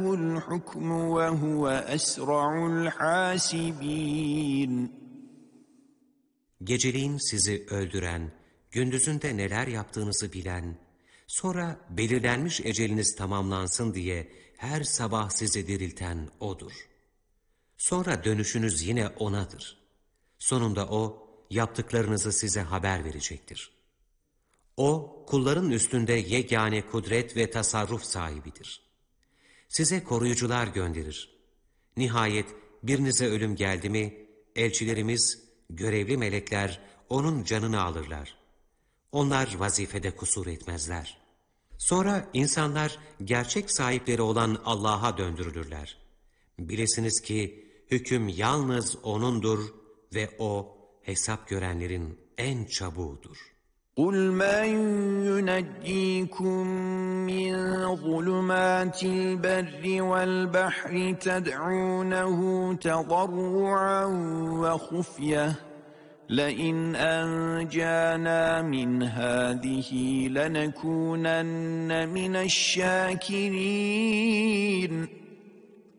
الحكم وهو أسرع الحاسبين. Geceliğin sizi öldüren, gündüzünde neler yaptığınızı bilen, sonra belirlenmiş eceliniz tamamlansın diye her sabah sizi dirilten O'dur. Sonra dönüşünüz yine O'nadır. Sonunda O, yaptıklarınızı size haber verecektir. O, kulların üstünde yegane kudret ve tasarruf sahibidir. Size koruyucular gönderir. Nihayet birinize ölüm geldi mi, elçilerimiz, görevli melekler onun canını alırlar. Onlar vazifede kusur etmezler. Sonra insanlar gerçek sahipleri olan Allah'a döndürülürler. Bilesiniz ki hüküm yalnız O'nundur ve O hesap görenlerin en çabuğudur. قُلْ مَنْ يُنَجِّيكُمْ مِنْ ظُلُمَاتِ الْبَرِّ وَالْبَحْرِ تَدْعُونَهُ تَضَرُّعًا وَخُفْيَةً لَئِنْ أَنْجَانَا مِنْ هَذِهِ لَنَكُونَنَّ مِنَ الشَّاكِرِينَ.